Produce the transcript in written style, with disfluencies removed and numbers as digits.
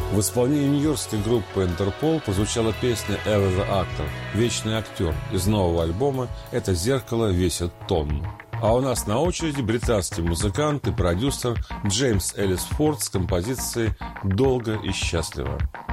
В исполнении нью-йоркской группы «Интерпол» прозвучала песня «Ever the Actor» «Вечный актер» из нового альбома «Это зеркало весит тонну». А у нас на очереди британский музыкант и продюсер Джеймс Эллис Форд с композицией «Долго и счастливо».